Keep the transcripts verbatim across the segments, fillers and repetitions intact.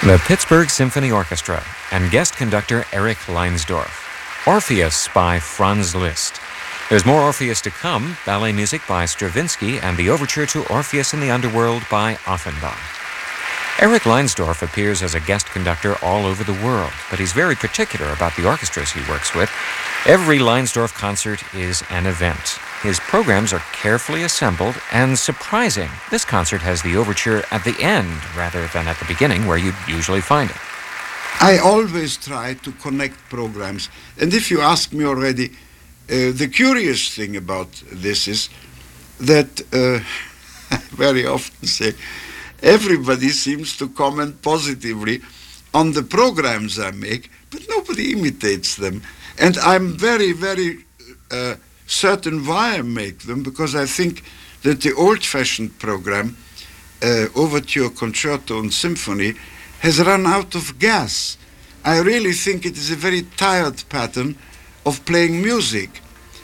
The Pittsburgh Symphony Orchestra and guest conductor Eric Leinsdorf. Orpheus by Franz Liszt. There's more Orpheus to come, ballet music by Stravinsky, and the overture to Orpheus in the Underworld by Offenbach. Eric Leinsdorf appears as a guest conductor all over the world, but he's very particular about the orchestras he works with. Every Leinsdorf concert is an event. His programs are carefully assembled and surprising. This concert has the overture at the end rather than at the beginning where you'd usually find it. I always try to connect programs. And if you ask me already, uh, the curious thing about this is that uh, I very often say everybody seems to comment positively on the programs I make, but nobody imitates them. And I'm very, very uh, certain why I make them, because I think that the old-fashioned program, uh, Overture, Concerto and Symphony, has run out of gas. I really think it is a very tired pattern of playing music.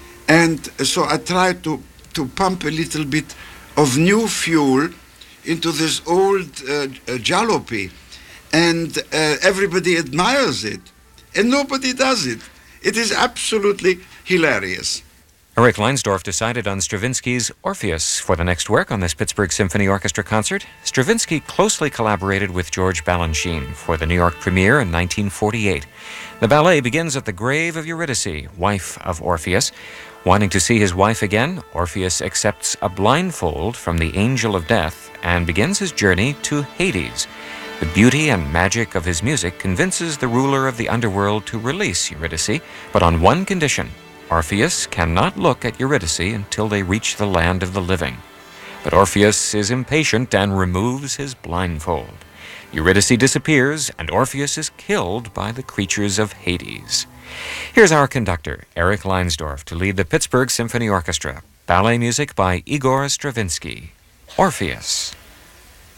And so I try to, to pump a little bit of new fuel into this old uh, uh, jalopy. And uh, everybody admires it. And nobody does it. It is absolutely hilarious. Eric Leinsdorf decided on Stravinsky's Orpheus for the next work on this Pittsburgh Symphony Orchestra concert. Stravinsky closely collaborated with George Balanchine for the New York premiere in nineteen forty-eight. The ballet begins at the grave of Eurydice, wife of Orpheus. Wanting to see his wife again, Orpheus accepts a blindfold from the angel of death and begins his journey to Hades. The beauty and magic of his music convinces the ruler of the underworld to release Eurydice, but on one condition: Orpheus cannot look at Eurydice until they reach the land of the living. But Orpheus is impatient and removes his blindfold. Eurydice disappears, and Orpheus is killed by the creatures of Hades. Here's our conductor, Eric Leinsdorf, to lead the Pittsburgh Symphony Orchestra. Ballet music by Igor Stravinsky. Orpheus.